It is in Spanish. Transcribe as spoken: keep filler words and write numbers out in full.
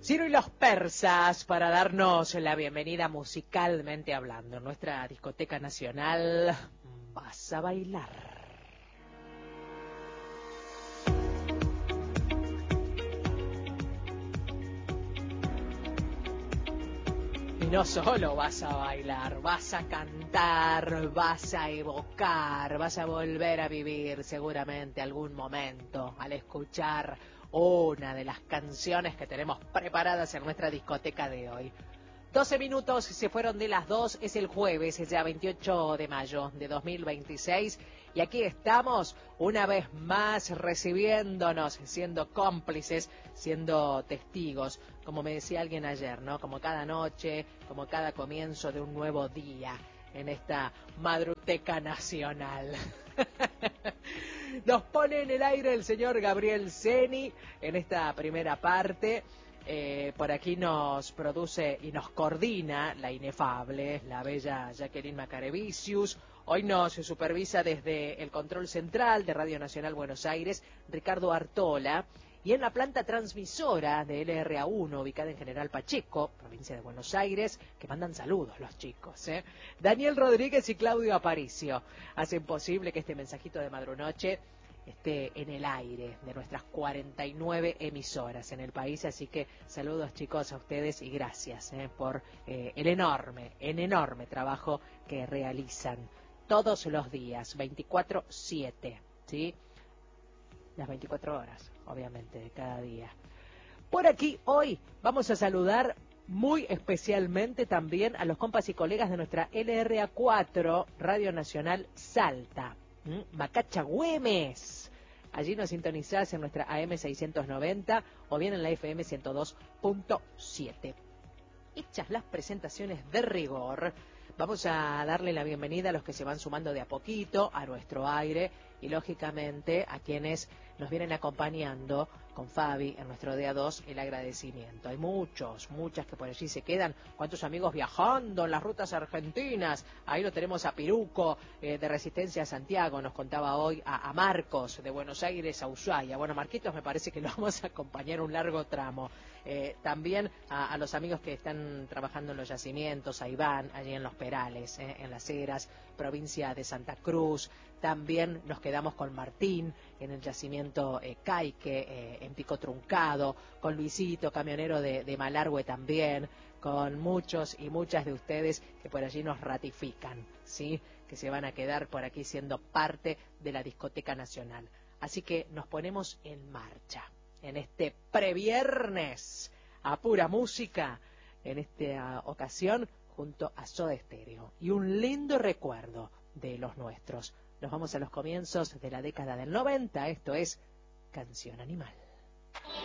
Ciro y los persas para darnos la bienvenida musicalmente hablando en nuestra discoteca nacional. Vas a bailar. Y no solo vas a bailar, vas a cantar, vas a evocar, vas a volver a vivir seguramente algún momento al escuchar una de las canciones que tenemos preparadas en nuestra discoteca de hoy. doce minutos se fueron de las dos, es el jueves, es ya veintiocho de mayo de dos mil veintiséis y aquí estamos una vez más recibiéndonos, siendo cómplices, siendo testigos, como me decía alguien ayer, ¿no? Como cada noche, como cada comienzo de un nuevo día en esta madruteca nacional. Nos pone en el aire el señor Gabriel Ceni en esta primera parte. Eh, por aquí nos produce y nos coordina la inefable, la bella Jacqueline Macarevicius. Hoy nos supervisa desde el control central de Radio Nacional Buenos Aires, Ricardo Artola. Y en la planta transmisora de L R A uno, ubicada en General Pacheco, provincia de Buenos Aires, que mandan saludos los chicos, ¿eh? Daniel Rodríguez y Claudio Aparicio hacen posible que este mensajito de Madrunoche esté en el aire de nuestras cuarenta y nueve emisoras en el país. Así que saludos, chicos, a ustedes y gracias ¿eh? por eh, el enorme, el enorme trabajo que realizan todos los días, veinticuatro siete, ¿sí? Las veinticuatro horas, obviamente, de cada día. Por aquí, hoy, vamos a saludar muy especialmente también a los compas y colegas de nuestra L R A cuatro, Radio Nacional Salta. ¿Mm? Macacha Güemes. Allí nos sintonizás en nuestra A M seiscientos noventa o bien en la F M ciento dos punto siete. Hechas las presentaciones de rigor, vamos a darle la bienvenida a los que se van sumando de a poquito a nuestro aire y lógicamente a quienes nos vienen acompañando con Fabi en nuestro D A dos el agradecimiento. Hay muchos, muchas que por allí se quedan. ¿Cuántos amigos viajando en las rutas argentinas? Ahí lo tenemos a Piruco eh, de Resistencia a Santiago, nos contaba hoy a, a Marcos de Buenos Aires a Ushuaia. Bueno, Marquitos me parece que lo vamos a acompañar un largo tramo. Eh, también a, a los amigos que están trabajando en los yacimientos, a Iván, allí en Los Perales, eh, en Las Heras, provincia de Santa Cruz. También nos quedamos con Martín en el yacimiento eh, Caique, eh, en Pico Truncado, con Luisito, camionero de, de Malargüe también, con muchos y muchas de ustedes que por allí nos ratifican, ¿sí? Que se van a quedar por aquí siendo parte de la discoteca nacional. Así que nos ponemos en marcha en este previernes a pura música, en esta ocasión junto a Soda Stereo y un lindo recuerdo de los nuestros. Nos vamos a los comienzos de la década del noventa, esto es Canción Animal.